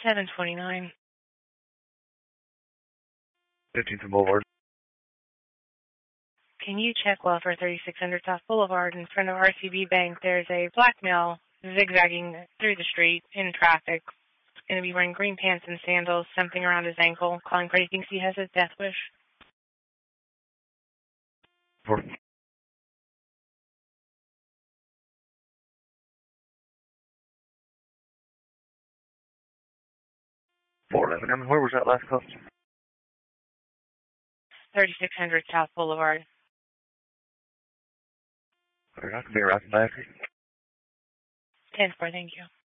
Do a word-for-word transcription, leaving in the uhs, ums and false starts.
seven twenty-nine. fifteenth Boulevard. Can you check well for thirty-six hundred South Boulevard in front of R C B Bank? There's a black male zigzagging through the street in traffic. He's going to be wearing green pants and sandals, something around his ankle. Calling Freddy thinks he has his death wish. Four. four eleven. Where was that last call? thirty-six hundred South Boulevard. All right, I can be right back. ten four, thank you.